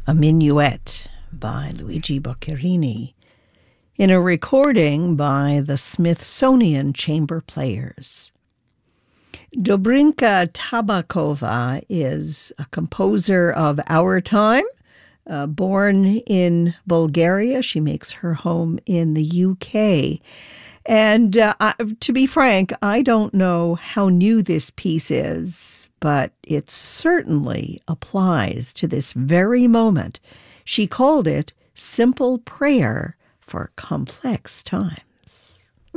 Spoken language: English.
a minuet by Luigi Boccherini, in a recording by the Smithsonian Chamber Players. Dobrinka Tabakova is a composer of our time. Born in Bulgaria, she makes her home in the UK. And to be frank, I don't know how new this piece is, but it certainly applies to this very moment. She called it Simple Prayer for Complex Times.